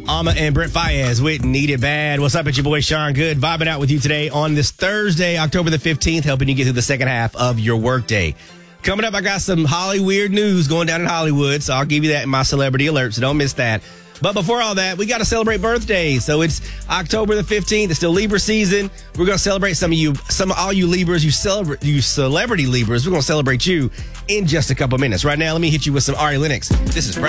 Alma and Brent Fayez with Need It Bad. What's up? It's your boy Sean Good, vibing out with you today on this Thursday, October the 15th, helping you get through the second half of your workday. Coming up, I got some Hollyweird news going down in Hollywood, so I'll give you that in my celebrity alert, so don't miss that. But before all that, we got to celebrate birthdays. So it's October the 15th. It's still Libra season. We're going to celebrate all you Libras, you celebrity Libras. We're going to celebrate you in just a couple minutes. Right now, let me hit you with some Ari Lennox. This is